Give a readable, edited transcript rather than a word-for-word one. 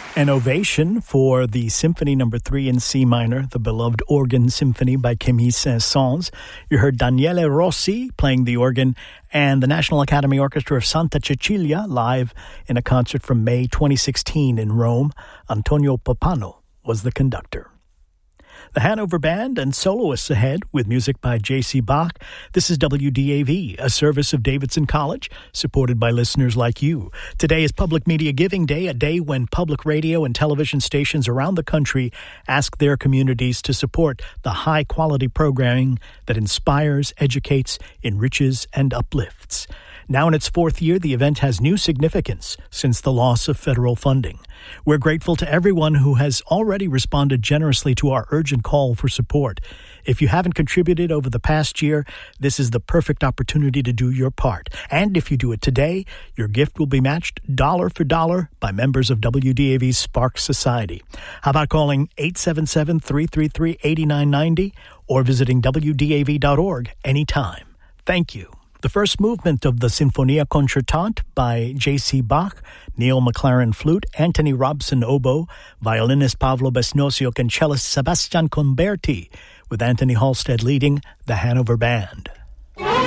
An ovation for the Symphony No. 3 in C minor, the beloved organ symphony by Camille Saint-Saëns. You heard Daniele Rossi playing the organ and the National Academy Orchestra of Santa Cecilia live in a concert from May 2016 in Rome. Antonio Pappano was the conductor. The Hanover Band and soloists ahead with music by J.C. Bach. This is WDAV, a service of Davidson College, supported by listeners like you. Today is Public Media Giving Day, a day when public radio and television stations around the country ask their communities to support the high-quality programming that inspires, educates, enriches, and uplifts. Now in its fourth year, the event has new significance since the loss of federal funding. We're grateful to everyone who has already responded generously to our urgent call for support. If you haven't contributed over the past year, this is the perfect opportunity to do your part. And if you do it today, your gift will be matched dollar for dollar by members of WDAV's Spark Society. How about calling 877-333-8990 or visiting WDAV.org anytime? Thank you. The first movement of the Sinfonia Concertante by J.C. Bach, Neil McLaren flute, Anthony Robson oboe, violinist Pablo Besnosio and cellist Sebastian Conberti, with Anthony Halstead leading the Hanover Band.